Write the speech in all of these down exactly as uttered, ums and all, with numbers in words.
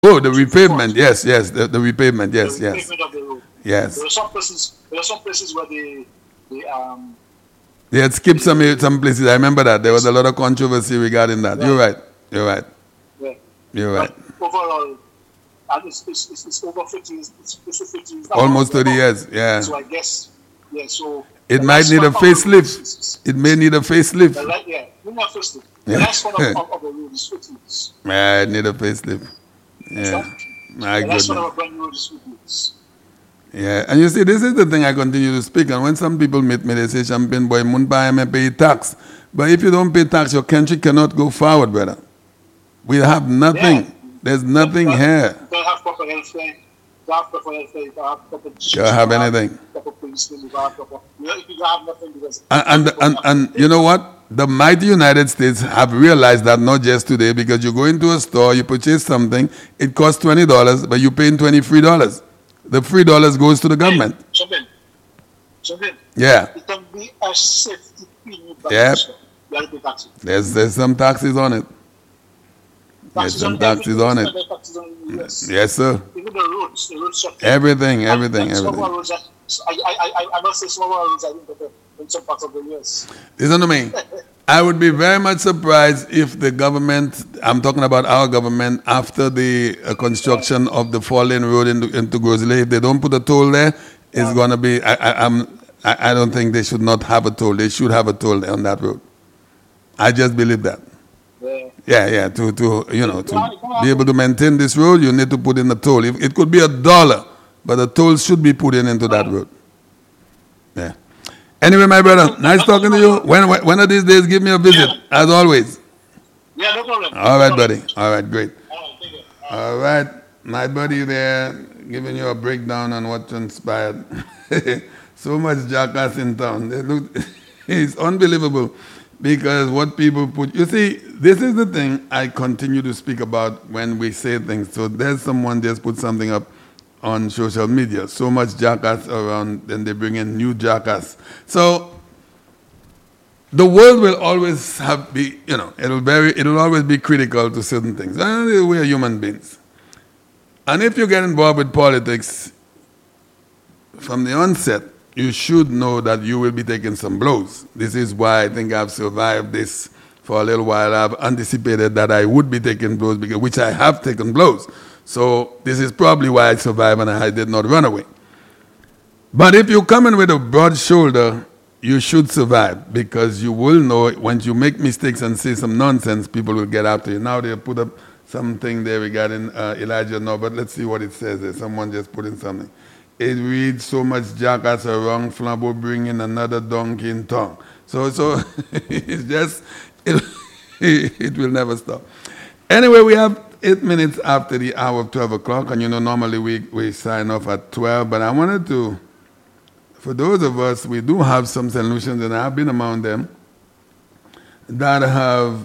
Oh, the repavement. Yes, yes. The, the repavement. Yes, the yes. repavement of the road. Yes. There are some places. There are some places where they, they um. They had skipped some some places. I remember that there was a lot of controversy regarding that. Yeah. You're right. You're right. Yeah. You're right. But overall, and it's, it's, it's, it's over fifty. It's, it's close to fifty. It's Almost thirty years. Yeah. So I guess, yeah. So it might need a facelift. It may need a facelift. The light, yeah, need a facelift. The Yeah. last one of, of, of the road is footloose. Yeah, it need a facelift. Yeah. My The last one goodness. of a brand new road is footloose. Yeah, and you see, this is the thing I continue to speak. And when some people meet me, they say, "Champagne boy, mun buy and pay tax." But if you don't pay tax, your country cannot go forward, brother. We have nothing. Yeah. There's nothing Don't- here. Don't have proper healthcare. Don't have proper healthcare. Don't have proper. Don't have anything. Proper policemen. Don't have proper. You know, if you don't have nothing, because And, and, and, and you know what? The mighty United States have realized that not just today, because you go into a store, you purchase something, it costs twenty dollars, but you're paying twenty-three dollars. The three dollars goes to the government. Champagne. Champagne. Yeah, It can be a safety pin. Yep. You have to pay taxes. there's, there's some taxes on it. There's some taxes on it. Taxes on the U S. Yes, sir. Even the roads, the road structure. Everything, everything, And some of our everything. roads are- I, I, I, I must say some of our roads are even better in some parts of the U S. Listen to me. I would be very much surprised if the government, I'm talking about our government, after the uh, construction of the four-lane road into, into Grizzly, if they don't put a toll there, it's going to be, I, I, I'm, I, I don't think they should not have a toll. They should have a toll there on that road. I just believe that. Yeah. Yeah, yeah, to, to you know, to be able to maintain this road, you need to put in a toll. If, it could be a dollar, but a toll should be put in into that road. Yeah. Anyway, my brother, nice talking to you. When, when one of these days, give me a visit, as always. Yeah, no problem. All right, No problem. buddy. All right, great. All right, take it. All right, my buddy there, giving you a breakdown on what transpired. So much jackass in town. They look, it's unbelievable because what people put. You see, this is the thing I continue to speak about when we say things. So there's someone just put something up on social media. So much jackass around, then they bring in new jackass. So the world will always have be, you know, it'll very, it'll always be critical to certain things. And we are human beings. And if you get involved with politics from the onset, you should know that you will be taking some blows. This is why I think I've survived this for a little while. I've anticipated that I would be taking blows, because, which I have taken blows. So this is probably why I survived and I did not run away. But if you come in with a broad shoulder, you should survive, because you will know once you make mistakes and say some nonsense, people will get after you. Now they put up something there regarding uh, Elijah now, but let's see what it says there. Someone just put in something. It reads, so much jackass around Flambeau bringing another donkey in tongue. So, so it's just, it, it will never stop. Anyway, we have eight minutes after the hour of twelve o'clock, and you know, normally we, we sign off at twelve, but I wanted to, for those of us, we do have some solutions, and I've been among them, that have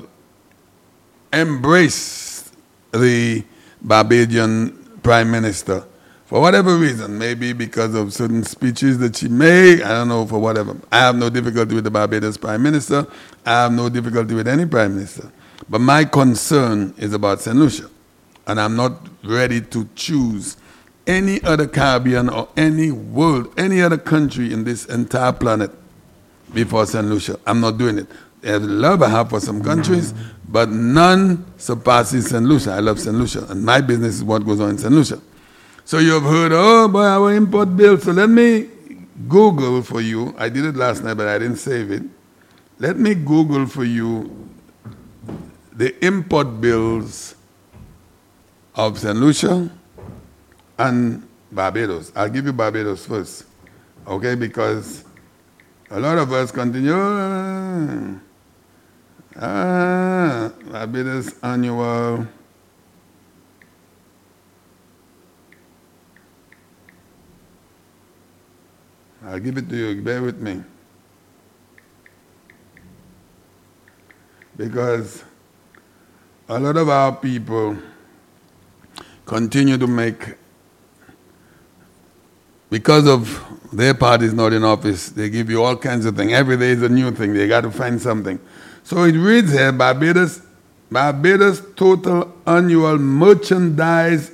embraced the Barbadian Prime Minister. For whatever reason, maybe because of certain speeches that she made, I don't know, for whatever. I have no difficulty with the Barbados Prime Minister. I have no difficulty with any Prime Minister. But my concern is about Saint Lucia. And I'm not ready to choose any other Caribbean or any world, any other country in this entire planet before Saint Lucia. I'm not doing it. There's love I have for some countries, but none surpasses Saint Lucia. I love Saint Lucia. And my business is what goes on in Saint Lucia. So you've heard, oh, boy, our import bill. So let me Google for you. I did it last night, but I didn't save it. Let me Google for you the import bills of Saint Lucia and Barbados. I'll give you Barbados first, okay? Because a lot of us continue, ah, ah, Barbados annual. I'll give it to you, bear with me. Because a lot of our people continue to make, because of their parties not in office, they give you all kinds of things. Every day is a new thing. They got to find something. So it reads here, Barbados Barbados' total annual merchandise